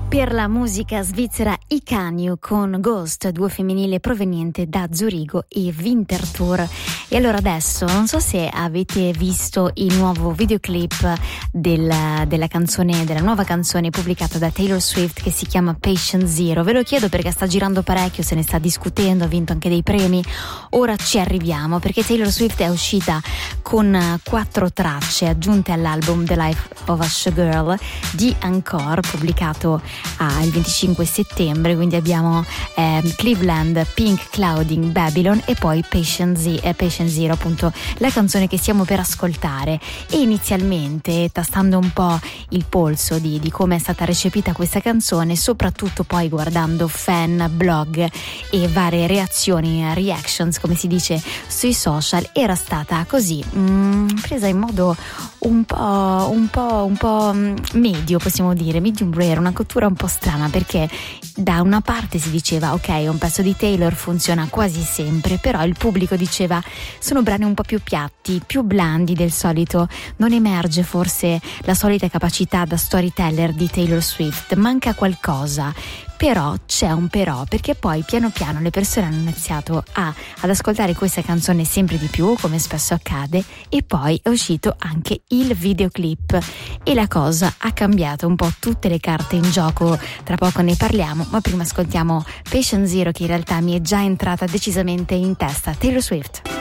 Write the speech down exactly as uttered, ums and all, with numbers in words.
Per la musica svizzera I Canyu con Ghost, duo femminile proveniente da Zurigo e Winterthur. E allora adesso non so se avete visto il nuovo videoclip della, della canzone, della nuova canzone pubblicata da Taylor Swift che si chiama Patient Zero. Ve lo chiedo perché sta girando parecchio, se ne sta discutendo, ha vinto anche dei premi. Ora ci arriviamo perché Taylor Swift è uscita con quattro tracce aggiunte all'album The Life of a Showgirl di Encore, pubblicato ah, il venticinque settembre. Quindi abbiamo eh, Cleveland, Pink Clouding, Babylon e poi Patient, Z- eh, Patient Zero, appunto la canzone che stiamo per ascoltare. E inizialmente, tastando un po' il polso di, di come è stata recepita questa canzone, soprattutto poi guardando fan, blog e varie reazioni, reactions come si dice sui social, era stata così mm, presa in modo un po' un po' un po' medio, possiamo dire medium rare, una cottura un po' strana, perché da una parte si diceva ok, un pezzo di Taylor funziona quasi sempre, però il pubblico diceva sono brani un po' più piatti, più blandi del solito, non emerge forse la solita capacità da storyteller di Taylor Swift, manca qualcosa. Però c'è un però, perché poi piano piano le persone hanno iniziato a, ad ascoltare questa canzone sempre di più, come spesso accade, e poi è uscito anche il videoclip e la cosa ha cambiato un po' tutte le carte in gioco. Tra poco ne parliamo, ma prima ascoltiamo Patient Zero, che in realtà mi è già entrata decisamente in testa. Taylor Swift.